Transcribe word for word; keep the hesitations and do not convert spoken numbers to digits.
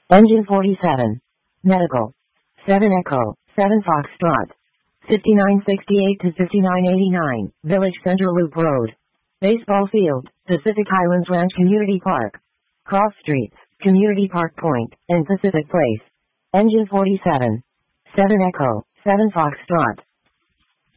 Engine forty-seven. Medical. seven Echo, seven Foxtrot. fifty-nine sixty-eight to fifty-nine eighty-nine, Village Center Loop Road. Baseball Field, Pacific Highlands Ranch Community Park. Cross Streets, Community Park Point, and Pacific Place. Engine forty-seven. seven Echo, seven Foxtrot.